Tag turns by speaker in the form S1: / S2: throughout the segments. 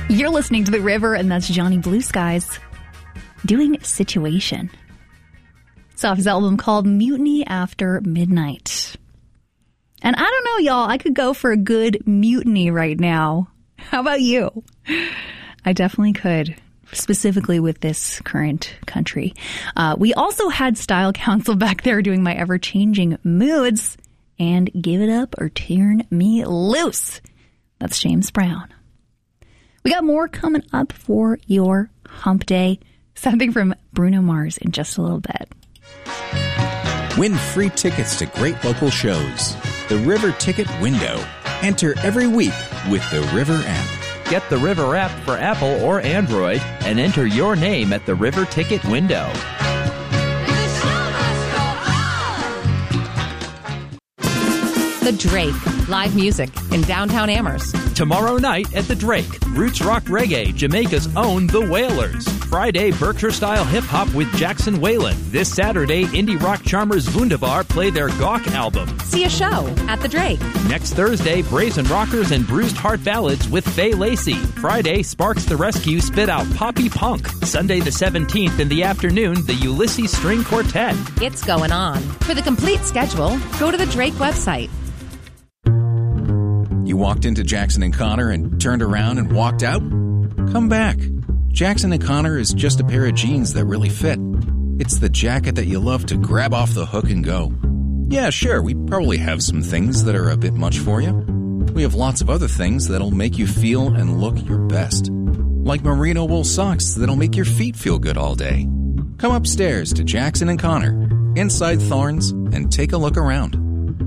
S1: You're listening to The River, and that's Johnny Blue Skies doing Situation. It's off his album called Mutiny After Midnight. And I don't know, y'all, I could go for a good mutiny right now. How about you? I definitely could, specifically with this current country. We also had Style Council back there doing my ever-changing moods and Give It Up or Turn Me Loose. That's James Brown. We got more coming up for your hump day. Something from Bruno Mars in just a little bit.
S2: Win free tickets to great local shows. The River Ticket Window. Enter every week with the River app.
S3: Get the River app for Apple or Android and enter your name at the River Ticket Window.
S4: The Drake, live music in downtown Amherst.
S3: Tomorrow night at the Drake, roots rock reggae, Jamaica's own The Wailers. Friday, Berkshire-style hip-hop with Jackson Whalen. This Saturday, indie rock charmers Wunderbar play their Gawk album.
S4: See a show at the Drake.
S3: Next Thursday, Brazen Rockers and Bruised Heart Ballads with Faye Lacey. Friday, Sparks the Rescue spit out Poppy Punk. Sunday the 17th in the afternoon, the Ulysses String Quartet.
S4: It's going on. For the complete schedule, go to the Drake website.
S2: You walked into Jackson & Connor and turned around and walked out? Come back. Jackson & Connor is just a pair of jeans that really fit. It's the jacket that you love to grab off the hook and go. Yeah, sure, we probably have some things that are a bit much for you. We have lots of other things that'll make you feel and look your best. Like merino wool socks that'll make your feet feel good all day. Come upstairs to Jackson & Connor, inside Thorns, and take a look around.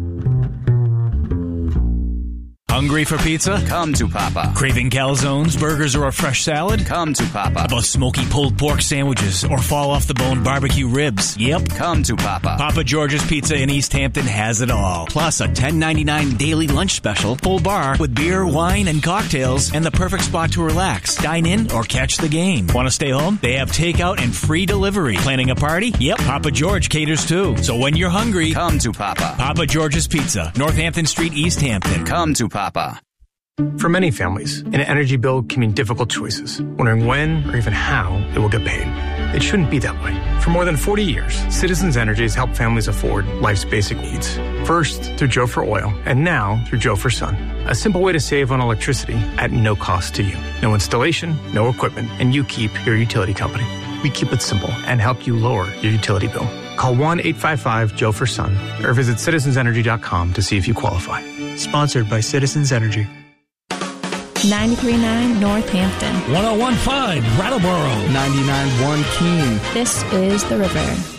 S5: Hungry for pizza?
S6: Come to Papa.
S5: Craving calzones, burgers, or a fresh salad?
S6: Come to Papa.
S5: About smoky pulled pork sandwiches or fall-off-the-bone barbecue ribs? Yep.
S6: Come to Papa.
S5: Papa George's Pizza in East Hampton has it all. Plus a $10.99 daily lunch special, full bar, with beer, wine, and cocktails, and the perfect spot to relax, dine in, or catch the game. Want to stay home? They have takeout and free delivery. Planning a party? Yep. Papa George caters too. So when you're hungry,
S6: come to Papa.
S5: Papa George's Pizza, Northampton Street, East Hampton.
S6: Come to Papa.
S7: For many families, an energy bill can mean difficult choices, wondering when or even how it will get paid. It shouldn't be that way. For more than 40 years, Citizens Energy has helped families afford life's basic needs. First, through Joe for Oil, and now through Joe for Sun. A simple way to save on electricity at no cost to you. No installation, no equipment, and you keep your utility company. We keep it simple and help you lower your utility bill. Call 1-855-JOE-FOR-SUN or visit citizensenergy.com to see if you qualify. Sponsored by Citizens Energy.
S8: 93.9 Northampton.
S9: 101.5 Brattleboro.
S10: 99.1 Keene.
S8: This is The River.